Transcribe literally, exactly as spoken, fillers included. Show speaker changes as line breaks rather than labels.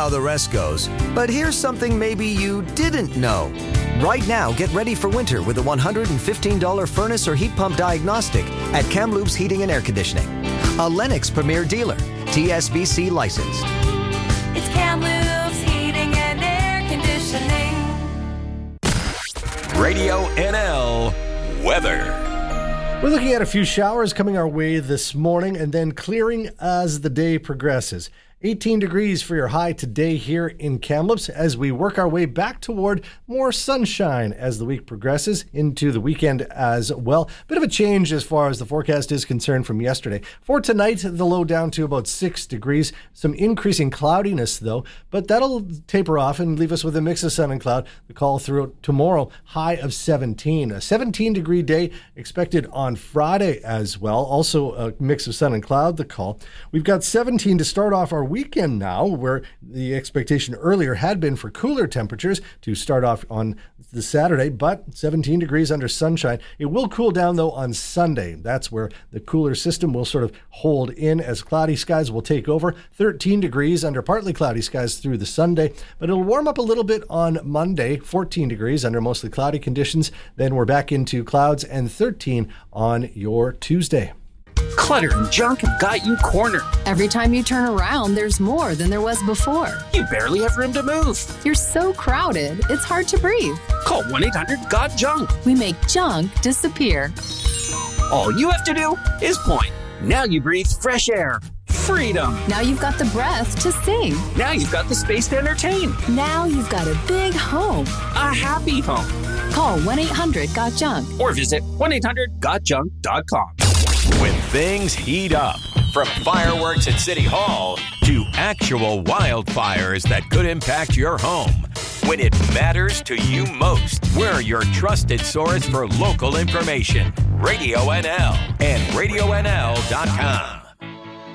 how the rest goes, but here's something maybe you didn't know. Right now, get ready for winter with a one hundred fifteen dollars furnace or heat pump diagnostic at Kamloops Heating and Air Conditioning, a Lennox Premier dealer, T S B C licensed.
It's Kamloops Heating and Air Conditioning.
Radio N L weather.
We're looking at a few showers coming our way this morning and then clearing as the day progresses. eighteen degrees for your high today here in Kamloops as we work our way back toward more sunshine as the week progresses into the weekend as well. Bit of a change as far as the forecast is concerned from yesterday. For tonight, the low down to about six degrees. Some increasing cloudiness though, but that'll taper off and leave us with a mix of sun and cloud. The call throughout tomorrow, high of seventeen. A seventeen degree day expected on Friday as well. Also a mix of sun and cloud, the call. We've got seventeen to start off our weekend now, where the expectation earlier had been for cooler temperatures to start off on the Saturday, but seventeen degrees under sunshine. It will cool down though on Sunday. That's where the cooler system will sort of hold in as cloudy skies will take over. thirteen degrees under partly cloudy skies through the Sunday, but it'll warm up a little bit on Monday. fourteen degrees under mostly cloudy conditions. Then we're back into clouds and thirteen on your Tuesday.
Clutter and junk have got you cornered.
Every time you turn around, there's more than there was before.
You barely have room to move.
You're so crowded, it's hard to breathe.
Call one eight hundred got junk.
We make junk disappear.
All you have to do is point. Now you breathe fresh air. Freedom.
Now you've got the breath to sing.
Now you've got the space to entertain.
Now you've got a big home.
A happy home.
Call one eight hundred got junk.
Or visit one eight hundred got junk dot com.
When things heat up, from fireworks at City Hall to actual wildfires that could impact your home. When it matters to you most, we're your trusted source for local information. Radio N L and radio N L dot com.